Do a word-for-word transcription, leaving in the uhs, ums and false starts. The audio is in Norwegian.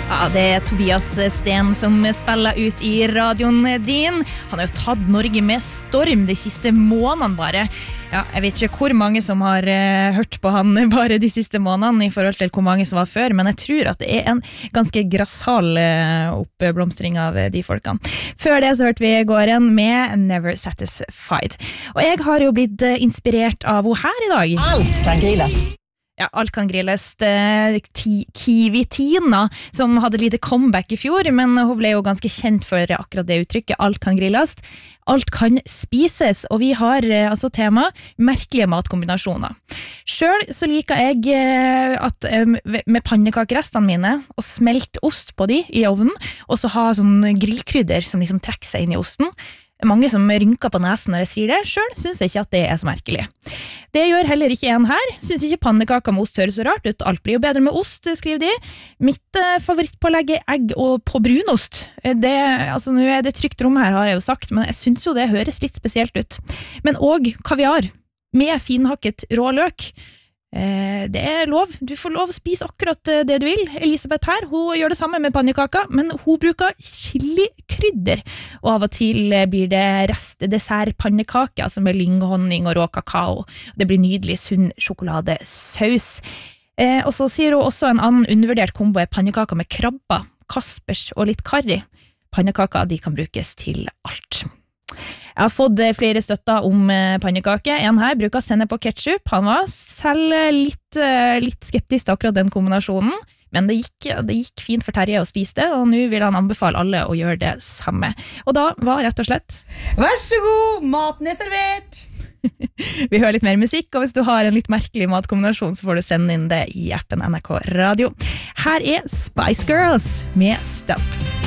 Ja, det er Tobias Sten som spiller ut i radioen din. Han har jo tatt Norge med storm de siste månedene bare. Ja, jeg vet ikke hvor mange som har uh, hørt på han bare de siste månedene i forhold til hvor mange som var før, men jeg tror at det er en ganske grassal uh, oppblomstring av uh, de folkene. Før det så hørte vi Gården med Never Satisfied. Og jeg har jo blitt uh, inspirert av henne her i dag. Alt kan grilles. Ja, alt kan grilles. Kiwi-Tina, som hadde lite comeback i fjor, men hun ble jo ganske kjent for akkurat det uttrykket, alt kan grilles. Alt kan spises, og vi har altså tema merkelige matkombinasjoner. Selv så liker jeg at med pannekakerestene mine, å smelte ost på de i ovnen, og så ha sånn grillkrydder som liksom trekker seg inn i osten. Mange som rynker på nesen når jeg sier det, selv synes jeg ikke at det er så merkelig. Det gjør heller ikke en her, synes ikke pannekaker med ost høres så rart ut, alt blir jo bedre med ost, skriver de. Mitt eh, favorittpålegg er egg og på brunost. Det, altså, nå er det trygt rom her, har jeg jo sagt, men jeg synes jo det høres litt spesielt ut. Men også kaviar, med finhakket rå løk. Eh, det er lov, du får lov å spise akkurat det du vil. Elisabeth her, hun gjør det samme med pannekaker, men hun bruker chili-krydder, og av og til blir det restdessert-pannekaker, altså med lynghonning og rå kakao. Det blir nydelig sunn sjokoladesaus. Eh, og så sier hun også en annen undervurdert kombo er pannekaker med krabber, kaspers og litt karri. Pannekaker, de kan brukes til alt. Jeg har fått flere støtter om pannekake. En her bruker sennep på ketchup. Han var selv litt, litt skeptisk til akkurat den kombinasjonen, men det gikk, det gikk fint for Terje å spise det, og nå vil han anbefale alle å gjøre det samme. Og da var rett og slett Vær så god, maten er servert! Vi hører litt mer musikk, og hvis du har en litt merkelig matkombinasjon, så får du sende inn det i appen N R K Radio. Her er Spice Girls med Stop.